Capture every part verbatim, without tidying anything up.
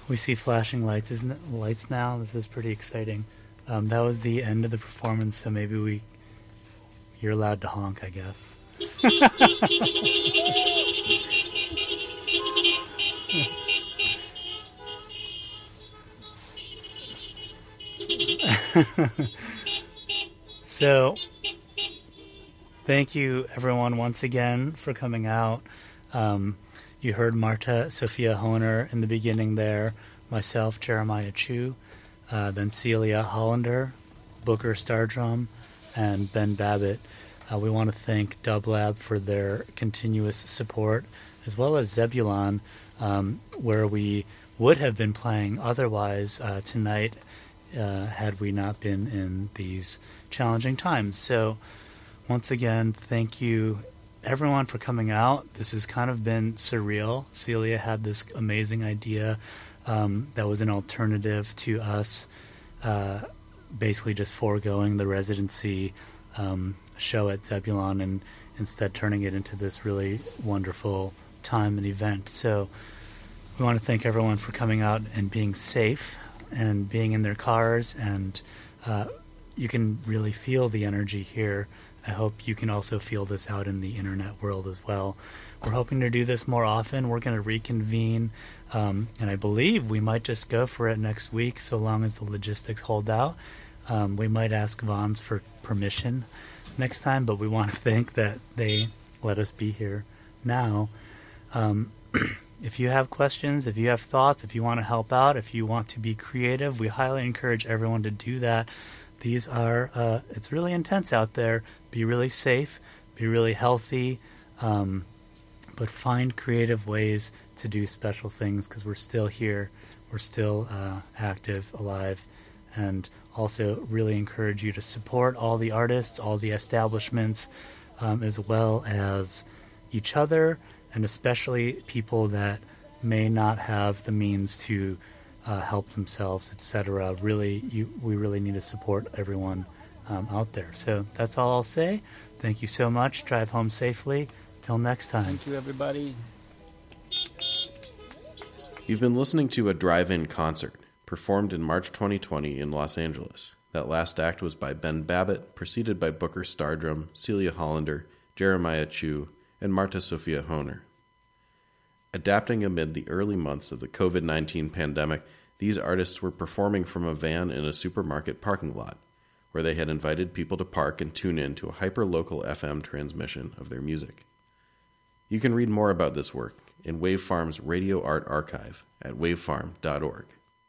We see flashing lights, isn't it? Lights now. This is pretty exciting. Um, that was the end of the performance, so maybe we you're allowed to honk, I guess. So, thank you everyone once again for coming out. Um, you heard Marta Sophia Hohner in the beginning there, myself, Jeremiah Chu, uh, then Celia Hollander, Booker Stardrum, and Ben Babbitt. Uh, we want to thank Dublab for their continuous support, as well as Zebulon, um, where we would have been playing otherwise uh, tonight uh, had we not been in these challenging times. So once again, thank you everyone for coming out. This has kind of been surreal. Celia had this amazing idea um, that was an alternative to us uh, basically just foregoing the residency um, show at Zebulon and instead turning it into this really wonderful time and event. So we want to thank everyone for coming out and being safe and being in their cars, and uh, you can really feel the energy here. I hope you can also feel this out in the internet world as well. We're hoping to do this more often. We're going to reconvene, um, and I believe we might just go for it next week, so long as the logistics hold out. Um, we might ask Vons for permission next time, but we want to thank that they let us be here now. Um, if you have questions, if you have thoughts, if you want to help out, if you want to be creative, we highly encourage everyone to do that. These are, uh, it's really intense out there. Be really safe, be really healthy, um, but find creative ways to do special things, because we're still here, we're still uh, active, alive, and also really encourage you to support all the artists, all the establishments, um, as well as each other, and especially people that may not have the means to uh, help themselves, et cetera. Really, you, we really need to support everyone um, out there. So that's all I'll say. Thank you so much. Drive home safely. Till next time. Thank you, everybody. You've been listening to a drive-in concert performed in March twenty twenty in Los Angeles. That last act was by Ben Babbitt, preceded by Booker Stardrum, Celia Hollander, Jeremiah Chu, and Marta Sophia Hohner. Adapting amid the early months of the covid nineteen pandemic, these artists were performing from a van in a supermarket parking lot, where they had invited people to park and tune in to a hyper-local F M transmission of their music. You can read more about this work in Wavefarm's Radio Art Archive at wavefarm dot org.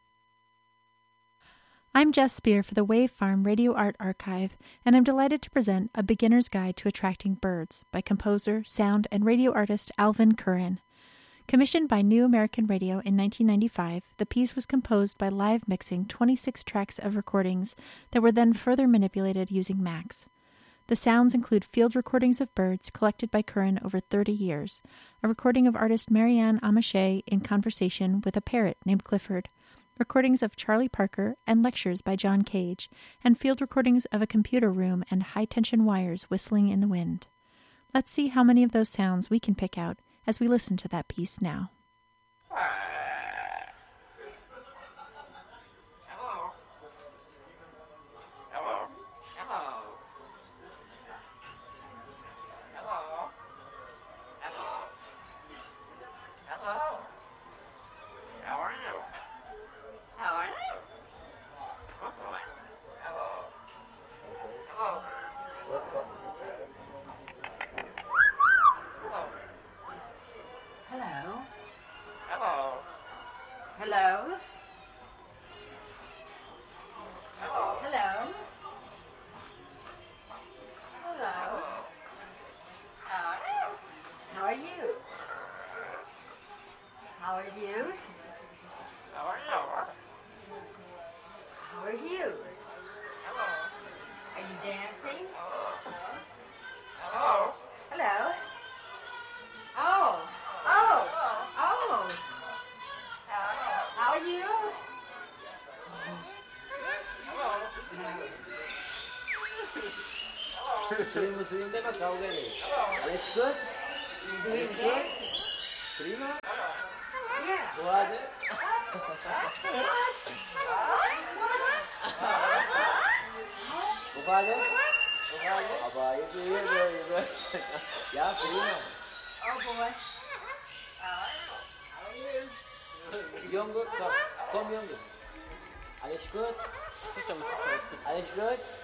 I'm Jess Spear for the Wavefarm Radio Art Archive, and I'm delighted to present A Beginner's Guide to Attracting Birds by composer, sound, and radio artist Alvin Curran. Commissioned by New American Radio in nineteen ninety-five, the piece was composed by live mixing twenty-six tracks of recordings that were then further manipulated using Max. The sounds include field recordings of birds collected by Curran over thirty years, a recording of artist Marianne Amache in conversation with a parrot named Clifford, recordings of Charlie Parker and lectures by John Cage, and field recordings of a computer room and high-tension wires whistling in the wind. Let's see how many of those sounds we can pick out as we listen to that piece now. Slim Slim de Macau, Gary. That's good. Doing good. Prima. Buhade. Buhade. Buhade. Abaye böyle böyle böyle. Ya prima. Oh boy. Junge, komm, komm Junge. Alles gut? Alles gut?